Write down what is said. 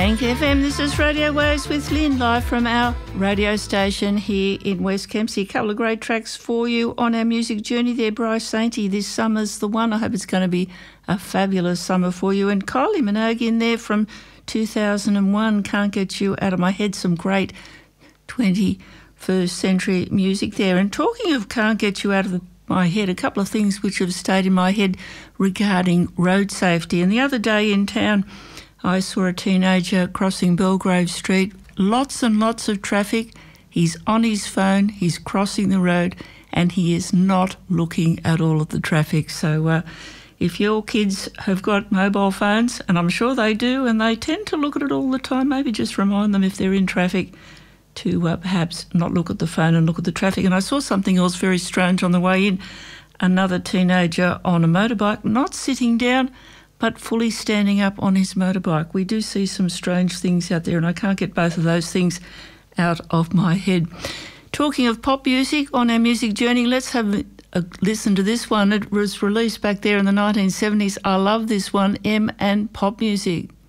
Hank FM, this is Radio Waves with Lynn, live from our radio station here in West Kempsey. A couple of great tracks for you on our music journey there. Bryce Sainty, This Summer's the One. I hope it's going to be a fabulous summer for you. And Kylie Minogue in there from 2001, Can't Get You Out of My Head. Some great 21st century music there. And talking of Can't Get You Out of my head, a couple of things which have stayed in my head regarding road safety. And the other day in town, I saw a teenager crossing Belgrave Street, lots and lots of traffic. He's on his phone, he's crossing the road, and he is not looking at all of the traffic. So if your kids have got mobile phones, and I'm sure they do, and they tend to look at it all the time, maybe just remind them if they're in traffic to perhaps not look at the phone and look at the traffic. And I saw something else very strange on the way in. Another teenager on a motorbike, not sitting down, but fully standing up on his motorbike. We do see some strange things out there, and I can't get both of those things out of my head. Talking of pop music on our music journey, let's have a listen to this one. It was released back there in the 1970s. I love this one, M and pop music.